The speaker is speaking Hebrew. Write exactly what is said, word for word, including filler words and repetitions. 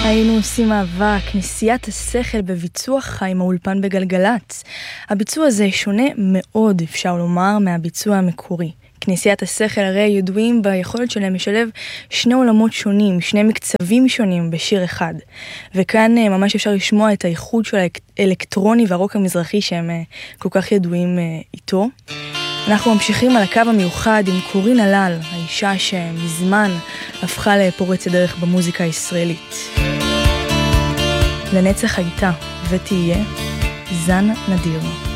היינו עושים אהבה, כנסיית השכל בביצוע חי עם האולפן בגלגלץ. הביצוע הזה שונה מאוד, אפשר לומר, מהביצוע המקורי. כנסיית השכל הרי ידועים ביכולת שלהם לשלב שני עולמות שונים, שני מקצבים שונים בשיר אחד. וכאן ממש אפשר לשמוע את האיחוד של האלקטרוני והרוק המזרחי שהם כל כך ידועים איתו. אנחנו ממשיכים על הקו המיוחד עם קורין הלל, האישה שמזמן הפכה לפורצת דרך במוזיקה הישראלית. לנצח הייתה ותהיה זן נדיר.